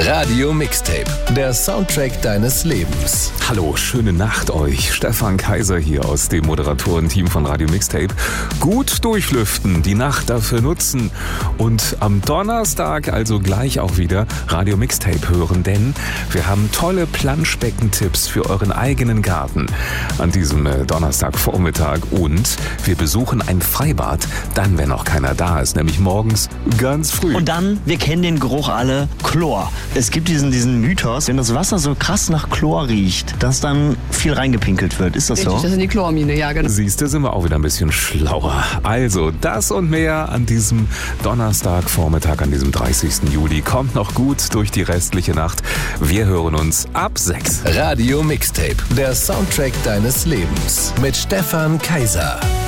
Radio Mixtape, der Soundtrack deines Lebens. Hallo, schöne Nacht euch. Stefan Kaiser hier aus dem Moderatorenteam von Radio Mixtape. Gut durchlüften, die Nacht dafür nutzen und am Donnerstag also gleich auch wieder Radio Mixtape hören, denn wir haben tolle Planschbecken-Tipps für euren eigenen Garten an diesem Donnerstagvormittag und wir besuchen ein Freibad, dann, wenn noch keiner da ist, nämlich morgens ganz früh. Und dann, wir kennen den Geruch alle, Chlor. Es gibt diesen Mythos, wenn das Wasser so krass nach Chlor riecht, dass dann viel reingepinkelt wird. Ist das Richtig, so? das sind die Chlormine, ja genau. Siehst du, sind wir auch wieder ein bisschen schlauer. Also, das und mehr an diesem Donnerstagvormittag, an diesem 30. Juli. Kommt noch gut durch die restliche Nacht. Wir hören uns ab 6. Radio Mixtape, der Soundtrack deines Lebens mit Stefan Kaiser.